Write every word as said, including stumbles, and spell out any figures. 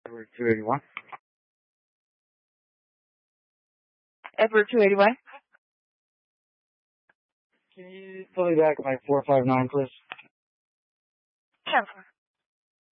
Edward two eighty-one. Edward two eighty-one. Can you pull me back at my four five nine, please? Sure.